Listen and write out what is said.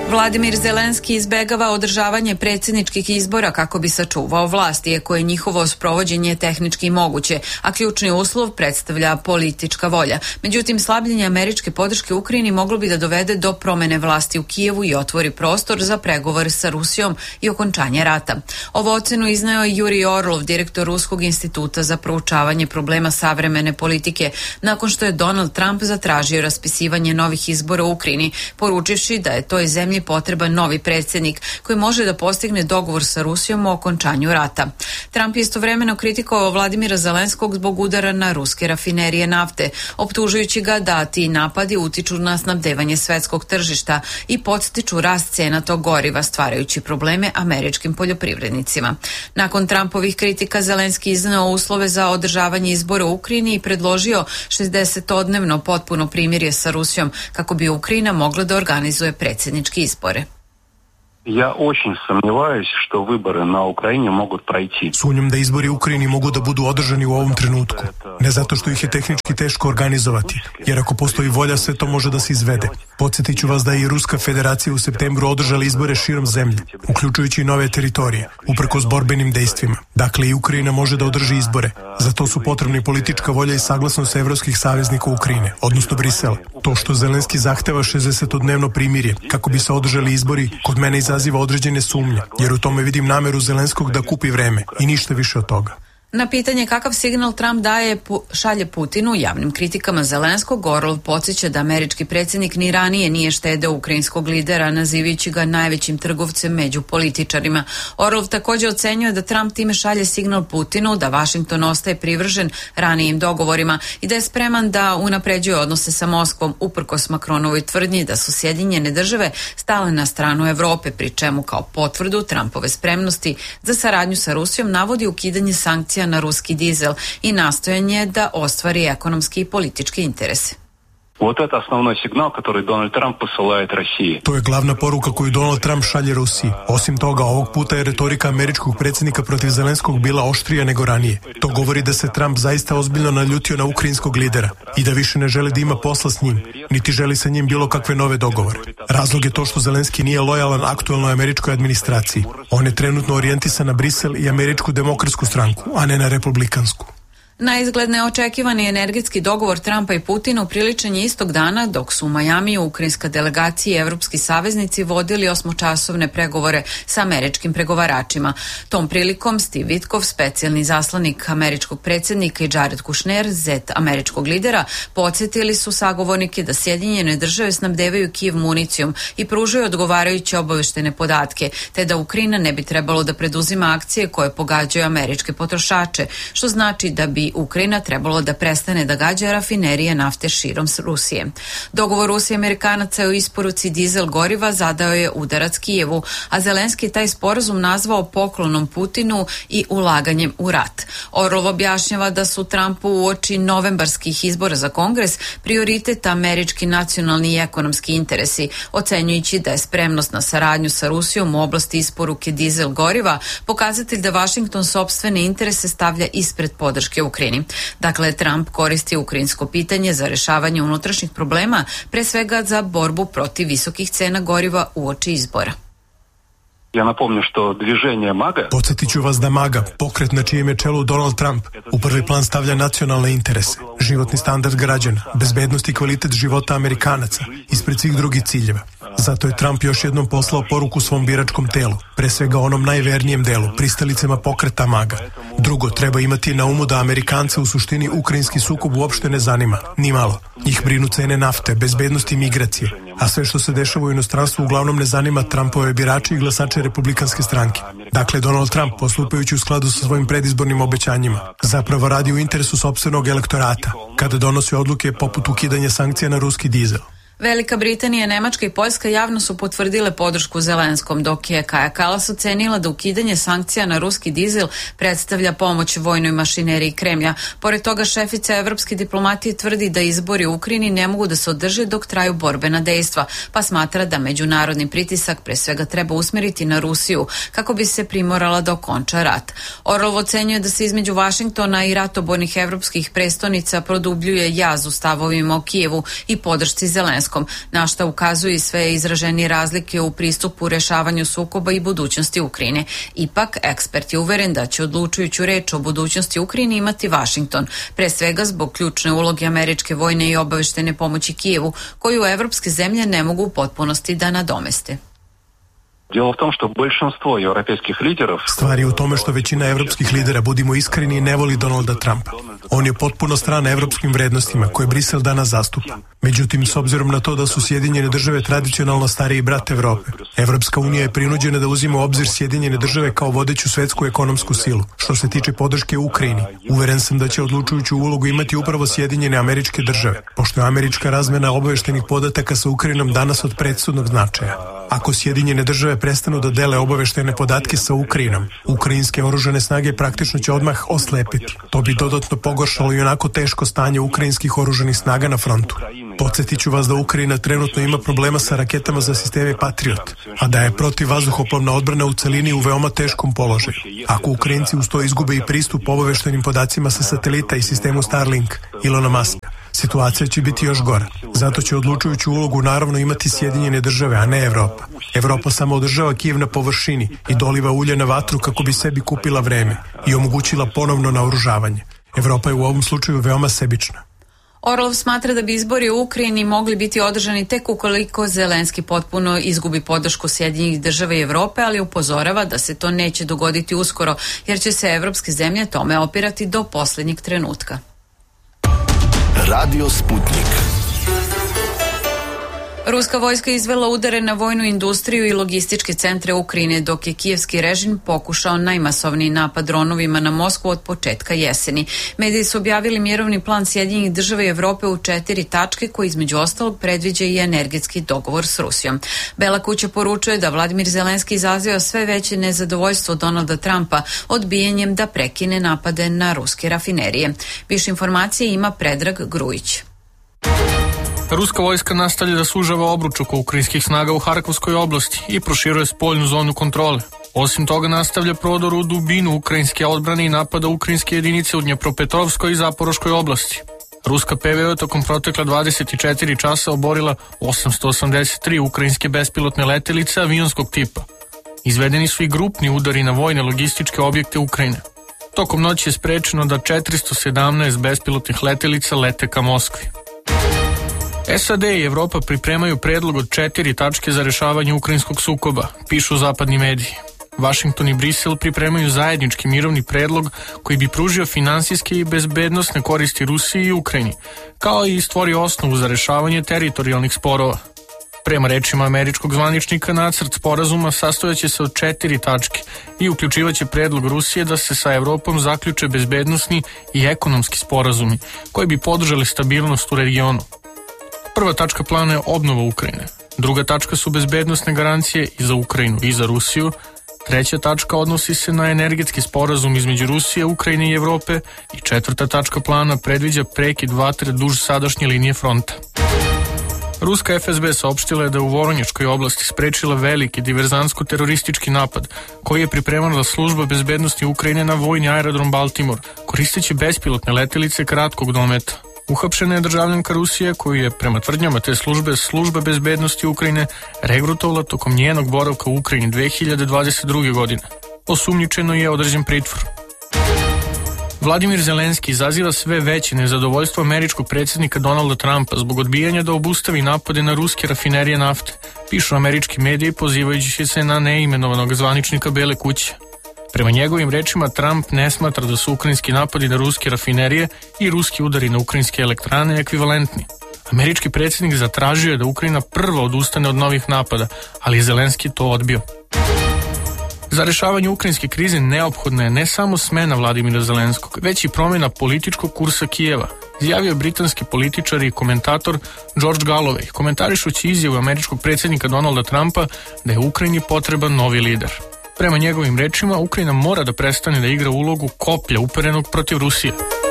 Vladimir Zelenski izbegava održavanje predsjedničkih izbora kako bi sačuvao vlast, iako je njihovo sprovođenje tehnički moguće, a ključni uslov predstavlja politička volja. Međutim, slabljenje američke podrške Ukrajini moglo bi da dovede do promene vlasti u Kijevu i otvori prostor za pregovor sa Rusijom i okončanje rata. Ovu ocenu izneo je Jurij Orlov, direktor Ruskog instituta za proučavanje problema savremene politike, nakon što je Donald Trump zatražio raspisivanje novih izbora u Ukrajini, poručivši da je toj zemlji potreban novi predsjednik koji može da postigne dogovor sa Rusijom o okončanju rata. Trump je istovremeno kritikovao Vladimira Zelenskog zbog udara na ruske rafinerije nafte, optužujući ga da ti napadi utiču na snabdevanje svetskog tržišta i podstiču rast cena tog goriva, stvarajući probleme američkim poljoprivrednicima. Nakon Trumpovih kritika, Zelenski izneo uslove za održavanje izbora u Ukrajini i predložio 60-dnevno potpuno primirje sa Rusijom kako bi Ukrajina mogla da organizuje predsjednički izbore. Я очень сомневаюсь, что выборы на Украине могут пройти. Sumnjam da izbori u Ukrajini mogu da budu održani u ovom trenutku. Ne zato što ih je tehnički teško organizovati, jer ako postoji volja sve to može da se izvede. Podsjetit ću vas da je i Ruska federacija u septembru održala izbore širom zemlje, uključujući i nove teritorije, uprkos borbenim dejstvima. Dakle, i Ukrajina može da održi izbore. Za to su potrebni politička volja i saglasnost evropskih saveznika Ukrajine, odnosno Brisela. To što Zelenski zahteva 60-dnevno primirje kako bi se održali izbori, kod mene izaziva određene sumnje, jer u tome vidim nameru Zelenskog da kupi vreme i ništa više od toga. Na pitanje kakav signal Trump šalje Putinu javnim kritikama Zelenskog, Orlov podsjeća da američki predsjednik ni ranije nije štedeo ukrajinskog lidera, nazivajući ga najvećim trgovcem među političarima. Orlov također ocenjuje da Trump time šalje signal Putinu da Vašington ostaje privržen ranijim dogovorima i da je spreman da unapređuje odnose sa Moskvom, uprkos Macronovoj tvrdnji da su Sjedinjene države stale na stranu Evrope, pri čemu kao potvrdu Trumpove spremnosti za saradnju sa Rusijom navodi ukidanje sankcija na ruski dizel i nastojanje da ostvari ekonomski i politički interese. Вот это основной сигнал, который Дональд Трамп посылает России. To je glavna poruka koju Donald Trump šalje Rusiji. Osim toga, ovog puta je retorika američkog predsjednika protiv Zelenskog bila oštrija nego ranije. To govori da se Trump zaista ozbiljno naljutio na ukrajinskog lidera i da više ne želi da ima posla s njim, niti želi sa njim bilo kakve nove dogovore. Razlog je to što Zelenski nije lojalan aktuelnoj američkoj administraciji. On je trenutno orijentisan na Brisel i američku demokratsku stranku, a ne na republikansku. Na izgled neočekivani energetski dogovor Trumpa i Putina upriličen je istog dana dok su u Majamiju ukrajinska delegacija i evropski saveznici vodili 8-časovne pregovore sa američkim pregovaračima. Tom prilikom Steve Witkoff, specijalni zaslanik američkog predsjednika, i Jared Kushner, zet američkog lidera, podsjetili su sagovornike da Sjedinjene države snabdevaju Kijev municijom i pružaju odgovarajuće obaveštene podatke, te da Ukrajina ne bi trebalo da preduzima akcije koje pogađaju američke potrošače, što znači da bi Ukrajina trebalo da prestane da gađa rafinerije nafte širom Rusije. Dogovor Rusije i Amerikanaca o isporuci dizel goriva zadao je udarac Kijevu, a Zelenski je taj sporazum nazvao poklonom Putinu i ulaganjem u rat. Orlov objašnjava da su Trumpu uoči novembarskih izbora za Kongres prioritet američki nacionalni i ekonomski interesi, ocenjujući da je spremnost na saradnju sa Rusijom u oblasti isporuke dizel goriva pokazatelj da Vašington sopstvene interese stavlja ispred podrške Ukrajini. Dakle, Trump koristi ukrajinsko pitanje za rešavanje unutrašnjih problema, pre svega za borbu protiv visokih cena goriva uoči izbora. Ja napomnju što движение MAGA... Podsjetit ću vas da MAGA, pokret na čijem je čelu Donald Trump, u prvi plan stavlja nacionalne interese, životni standard građana, bezbednost i kvalitet života Amerikanaca, ispred svih drugih ciljeva. Zato je Trump još jednom poslao poruku svom biračkom telu, pre svega onom najvernijem delu, pristalicama pokreta MAGA. Drugo, treba imati na umu da Amerikance u suštini ukrajinski sukob uopšte ne zanima, ni malo. Njih brinu cene nafte, bezbednost i migracije, a sve što se dešava u inostranstvu uglavnom ne zanima Trumpove birače i glasače republikanske stranke. Dakle, Donald Trump, postupajući u skladu sa svojim predizbornim obećanjima, zapravo radi u interesu sopstvenog elektorata, kada donosi odluke poput ukidanja sankcija na ruski dizel. Velika Britanija, Nemačka i Poljska javno su potvrdile podršku Zelenskom, dok je Kaja Kallas ocenila da ukidanje sankcija na ruski dizel predstavlja pomoć vojnoj mašineriji Kremlja. Pored toga, šefica evropske diplomatije tvrdi da izbori u Ukrajini ne mogu da se održe dok traju borbena dejstva, pa smatra da međunarodni pritisak pre svega treba usmeriti na Rusiju kako bi se primorala da okonča rat. Orlov ocenjuje da se između Vašingtona i ratobornih evropskih prestonica produbljuje jaz u stavovima o Kijevu i podršci Zelenskom. Zelenskom, na šta ukazuju i sve izraženije razlike u pristupu rešavanju sukoba i budućnosti Ukrajine. Ipak, ekspert je uveren da će odlučujuću reč o budućnosti Ukrajine imati Vašington, pre svega zbog ključne uloge američke vojne i obaveštene pomoći Kijevu, koju evropske zemlje ne mogu u potpunosti da nadomeste. Stvar je u tome što većina evropskih lidera, budimo iskreni, ne voli Donalda Trumpa. On je potpuno stran evropskim vrednostima koje Brisel danas zastupa. Međutim, s obzirom na to da su Sjedinjene države tradicionalno stariji brat Evrope, Evropska unija je prinuđena da uzima u obzir Sjedinjene države kao vodeću svetsku ekonomsku silu. Što se tiče podrške Ukrajini, uveren sam da će odlučujuću ulogu imati upravo Sjedinjene Američke Države, pošto je američka razmena obaveštenih podataka sa Ukrajinom danas od presudnog značaja. Ako Sjedinjene države prestanu da dele obaveštene podatke sa Ukrajinom, ukrajinske oružane snage praktično će odmah oslepiti. To bi dodatno pogoršalo i onako teško stanje ukrajinskih oružanih snaga na frontu. Podsjetiću vas da Ukrajina trenutno ima problema sa raketama za sisteme Patriot, a da je protivvazduhoplovna odbrana u celini u veoma teškom položaju. Ako Ukrajinci uz to izgube i pristup obaveštenim podacima sa satelita i sistemu Starlink Ilona Muska, situacija će biti još gora. Zato će odlučujuću ulogu naravno imati Sjedinjene države, a ne Evropa. Evropa samo održava Kijev na površini i doliva ulje na vatru kako bi sebi kupila vreme i omogućila ponovno naoružavanje. Evropa je u ovom slučaju veoma sebična. Orlov smatra da bi izbori u Ukrajini mogli biti održani tek ukoliko Zelenski potpuno izgubi podršku Sjedinjenih država i Evrope, ali upozorava da se to neće dogoditi uskoro, jer će se evropske zemlje tome opirati do poslednjeg trenutka. Radio Sputnik. Ruska vojska izvela udare na vojnu industriju i logističke centre Ukrajine, dok je kijevski režim pokušao najmasovniji napad dronovima na Moskvu od početka jeseni. Mediji su objavili mirovni plan Sjedinjenih država i Evrope u 4 tačke koji između ostalog predviđa i energetski dogovor s Rusijom. Bela kuća poručuje da Vladimir Zelenski izaziva sve veće nezadovoljstvo Donalda Trumpa odbijanjem da prekine napade na ruske rafinerije. Više informacije ima Predrag Grujić. Ruska vojska nastavlja da sužava obruč oko ukrajinskih snaga u Harkovskoj oblasti i proširuje spoljnu zonu kontrole. Osim toga nastavlja prodor u dubinu ukrajinske odbrane i napada ukrajinske jedinice u Dnjepropetrovskoj i Zaporoškoj oblasti. Ruska PVO tokom protekla 24 časa oborila 883 ukrajinske bespilotne letelice avionskog tipa. Izvedeni su i grupni udari na vojne logističke objekte Ukrajine. Tokom noći je sprečeno da 417 bespilotnih letelica lete ka Moskvi. SAD i Evropa pripremaju predlog od 4 tačke za rešavanje ukrajinskog sukoba, pišu zapadni mediji. Vašington i Brisel pripremaju zajednički mirovni predlog koji bi pružio finansijske i bezbednosne koristi Rusiji i Ukrajini, kao i stvorio osnovu za rešavanje teritorijalnih sporova. Prema rečima američkog zvaničnika, nacrt sporazuma sastojaće se od 4 tačke i uključivaće predlog Rusije da se sa Evropom zaključe bezbednosni i ekonomski sporazumi koji bi podržali stabilnost u regionu. Prva tačka plana je obnova Ukrajine. Druga tačka su bezbednosne garancije i za Ukrajinu i za Rusiju. Treća tačka odnosi se na energetski sporazum između Rusije, Ukrajine i Evrope. I četvrta tačka plana predviđa prekid vatre duž sadašnje linije fronta. Ruska FSB saopštila je da je u Voronjačkoj oblasti sprečila veliki diverzantsko-teroristički napad koji je pripremala služba bezbednosti Ukrajine na vojni aerodrom Baltimore, koristeći bespilotne letelice kratkog dometa. Uhapšena je državljanka Rusije koju je, prema tvrdnjama te služba bezbednosti Ukrajine, regrutovala tokom njenog boravka u Ukrajini 2022. godine. Osumnjičeno je određen pritvor. Vladimir Zelenski izaziva sve veće nezadovoljstvo američkog predsjednika Donalda Trumpa zbog odbijanja da obustavi napade na ruske rafinerije nafte, pišu američki mediji pozivajući se na neimenovanog zvaničnika Bele kuće. Prema njegovim rečima, Trump ne smatra da su ukrajinski napadi na ruske rafinerije i ruski udari na ukrajinske elektrane ekvivalentni. Američki predsjednik zatražio je da Ukrajina prva odustane od novih napada, ali je Zelenski to odbio. Za rešavanje ukrajinske krize neophodna je ne samo smena Vladimira Zelenskog, već i promjena političkog kursa Kijeva, izjavio je britanski političar i komentator George Galloway, komentarišući izjavu američkog predsjednika Donalda Trumpa da je Ukrajini potreban novi lider. Prema njegovim rečima, Ukrajina mora da prestane da igra ulogu koplja uperenog protiv Rusije.